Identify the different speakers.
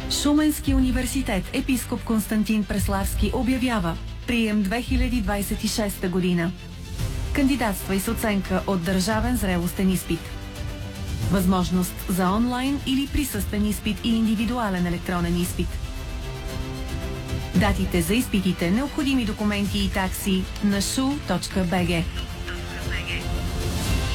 Speaker 1: Шуменски университет Епископ Константин Преславски обявява прием 2026 година. Кандидатствай с оценка от държавен зрелостен изпит. Възможност за онлайн или присъствен изпит и индивидуален електронен изпит. Датите за изпитите, необходими документи и такси на shu.bg.